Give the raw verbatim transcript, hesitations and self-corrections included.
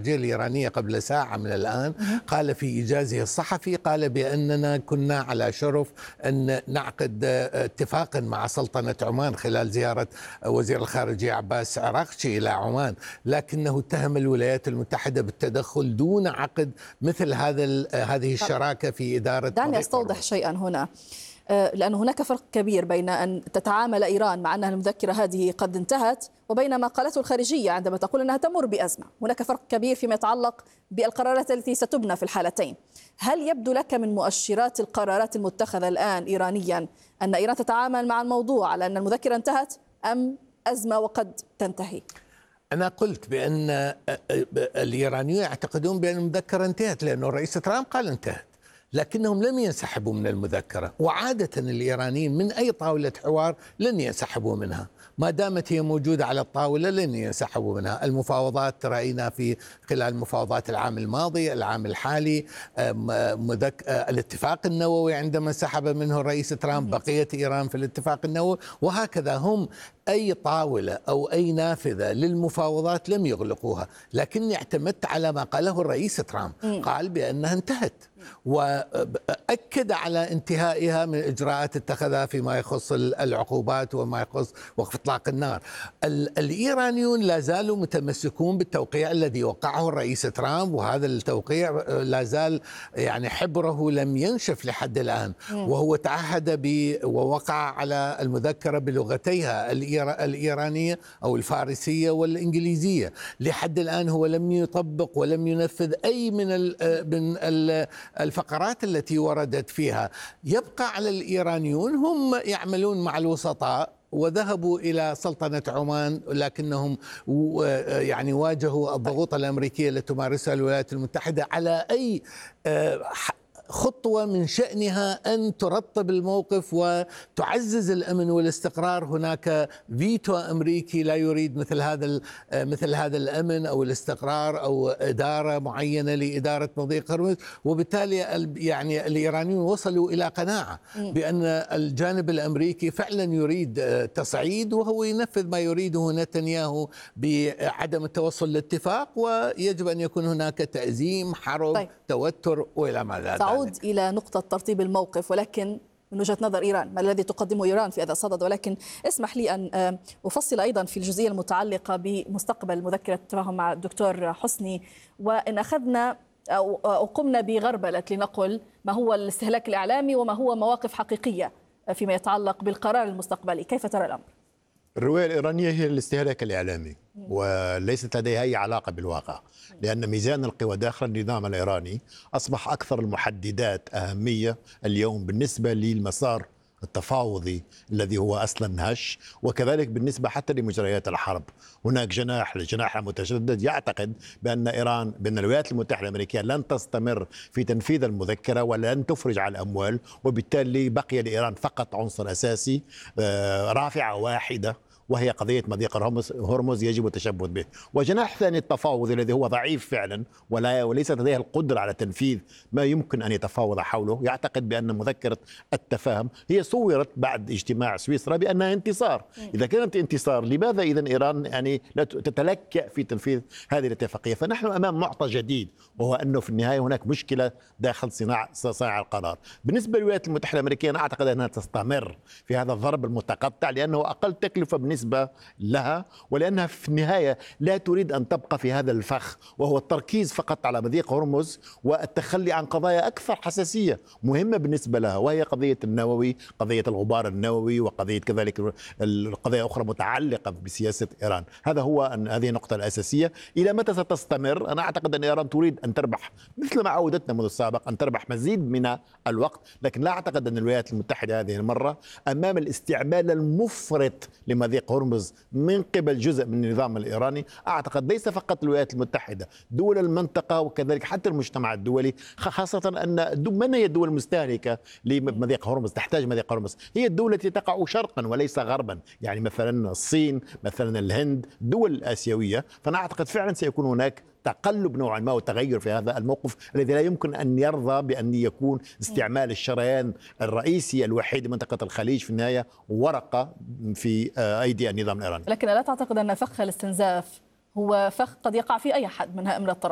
الخارجية الإيرانية قبل ساعة من الآن قال في إيجازه الصحفي، قال بأننا كنا على شرف أن نعقد اتفاقا مع سلطنة عمان خلال زيارة وزير الخارجية عباس عراقشي إلى عمان، لكنه اتهم الولايات المتحدة بالتدخل دون عقد مثل هذا هذه الشراكة في إدارة. دعني أستوضح شيئا هنا، لأن هناك فرق كبير بين أن تتعامل إيران مع أنها المذكرة هذه قد انتهت وبين ما قالته الخارجية عندما تقول أنها تمر بأزمة. هناك فرق كبير فيما يتعلق بالقرارات التي ستبنى في الحالتين. هل يبدو لك من مؤشرات القرارات المتخذة الآن إيرانيا أن إيران تتعامل مع الموضوع على أن المذكرة انتهت أم أزمة وقد تنتهي؟ أنا قلت بأن الإيرانيون يعتقدون بأن المذكرة انتهت لأن الرئيس ترامب قال انتهت، لكنهم لم ينسحبوا من المذكرة. وعادة الإيرانيين من أي طاولة حوار لن ينسحبوا منها، ما دامت هي موجودة على الطاولة لن ينسحبوا منها. المفاوضات رأينا في خلال مفاوضات العام الماضي، العام الحالي، مذك... الاتفاق النووي عندما انسحب منه الرئيس ترامب بقية إيران في الاتفاق النووي، وهكذا هم أي طاولة أو أي نافذة للمفاوضات لم يغلقوها. لكني اعتمدت على ما قاله الرئيس ترامب، قال بأنها انتهت وأكد على انتهائها من إجراءات اتخذها فيما يخص العقوبات وما يخص وقف إطلاق النار. الإيرانيون لا زالوا متمسكون بالتوقيع الذي وقعه الرئيس ترامب، وهذا التوقيع لا زال يعني حبره لم ينشف لحد الآن، وهو تعهد ب ووقع على المذكرة بلغتيها الإيرانية أو الفارسية والإنجليزية. لحد الآن هو لم يطبق ولم ينفذ أي من من الفقرات التي وردت فيها. يبقى على الإيرانيون، هم يعملون مع الوسطاء وذهبوا إلى سلطنة عمان، لكنهم يعني واجهوا الضغوط الأمريكية التي تمارسها الولايات المتحدة على أي خطوة من شأنها أن ترطب الموقف وتعزز الأمن والاستقرار. هناك فيتو أمريكي لا يريد مثل هذا مثل هذا الأمن أو الاستقرار أو إدارة معينة لإدارة مضيق هرمز، وبالتالي يعني الإيرانيون وصلوا إلى قناعة بأن الجانب الأمريكي فعلا يريد تصعيد، وهو ينفذ ما يريده نتنياهو بعدم التوصل لاتفاق، ويجب أن يكون هناك تأزيم، حرب، طيب. توتر وإلى ما ذلك. أعود إلى نقطة ترتيب الموقف، ولكن من وجهة نظر إيران ما الذي تقدمه إيران في هذا الصدد. ولكن اسمح لي أن أفصل أيضا في الجزئية المتعلقة بمستقبل مذكرة التفاهم مع الدكتور حسني، وإن أخذنا أو قمنا بغربلة لنقل ما هو الاستهلاك الإعلامي وما هو مواقف حقيقية فيما يتعلق بالقرار المستقبلي. كيف ترى الأمر؟ الرواية الإيرانية هي الاستهلاك الإعلامي وليست لديها أي علاقة بالواقع، لأن ميزان القوى داخل النظام الإيراني أصبح أكثر المحددات أهمية اليوم بالنسبة للمسار التفاوضي الذي هو أصلا هش، وكذلك بالنسبة حتى لمجريات الحرب. هناك جناح الجناح المتشدد يعتقد بأن إيران بأن الولايات المتحدة الأمريكية لن تستمر في تنفيذ المذكرة ولن تفرج على الأموال، وبالتالي بقي لإيران فقط عنصر أساسي، رافعة واحدة، وهي قضية مضيق هرمز يجب التشبث به. وجناح ثاني التفاوض الذي هو ضعيف فعلا ولا وليس لديه القدرة على تنفيذ ما يمكن أن يتفاوض حوله، يعتقد بأن مذكرة التفاهم هي صورت بعد اجتماع سويسرا بأنها انتصار. إذا كانت انتصار، لماذا إذن إيران يعني لا تتلكأ في تنفيذ هذه الاتفاقية؟ فنحن أمام معطى جديد، وهو أنه في النهاية هناك مشكلة داخل صناعة صانع القرار. بالنسبة للولايات المتحدة الأمريكية أنا أعتقد أنها تستمر في هذا الضرب المتقطع، لأنه أقل تكلفة بالنسبة لها، ولأنها في النهاية لا تريد أن تبقى في هذا الفخ، وهو التركيز فقط على مضيق هرمز والتخلي عن قضايا أكثر حساسية مهمة بالنسبة لها، وهي قضية النووي، قضية الغبار النووي، وقضية كذلك القضايا أخرى متعلقة بسياسة إيران. هذا هو أن هذه النقطة الأساسية. إلى متى ستستمر؟ أنا أعتقد أن إيران تريد أن تربح مثل ما عودتنا منذ السابق، أن تربح مزيد من الوقت، لكن لا أعتقد أن الولايات المتحدة هذه المرة أمام الاستعمال المفرط لمضيق هرمز من قبل جزء من النظام الإيراني. أعتقد ليس فقط الولايات المتحدة، دول المنطقة وكذلك حتى المجتمع الدولي، خاصة أن من هي الدول المستهلكة لمضيق هرمز تحتاج مضيق هرمز؟ هي الدولة التي تقع شرقا وليس غربا، يعني مثلا الصين، مثلا الهند، دول الآسيوية. فأنا أعتقد فعلا سيكون هناك تقلب نوعا ما وتغير في هذا الموقف الذي لا يمكن أن يرضى بأن يكون استعمال الشريان الرئيسي الوحيد لمنطقة الخليج في النهاية ورقة في أيدي النظام الإيراني. لكن لا تعتقد أن فخ الاستنزاف هو فخ قد يقع في أي أحد من من الطرفين؟